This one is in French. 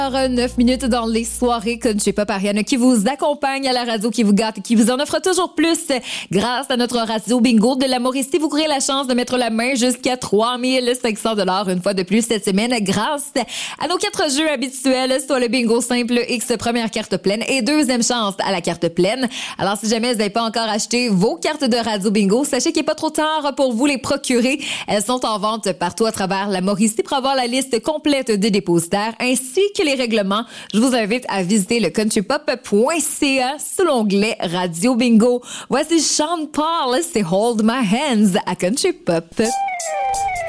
9 minutes dans les soirées Country Pop. Ariane qui vous accompagne à la radio, qui vous gâte et qui vous en offre toujours plus. Grâce à notre radio bingo de la Mauricie, vous courez la chance de mettre la main jusqu'à 3500 $ une fois de plus cette semaine grâce à nos 4 jeux habituels, soit le bingo simple X première carte pleine et deuxième chance à la carte pleine. Alors si jamais vous n'avez pas encore acheté vos cartes de radio bingo, sachez qu'il n'est pas trop tard pour vous les procurer. Elles sont en vente partout à travers la Mauricie. Pour avoir la liste complète des dépositaires ainsi que les règlements, je vous invite à visiter le countrypop.ca sous l'onglet Radio Bingo. Voici Sean Paul, c'est Hold My Hands à Country Pop.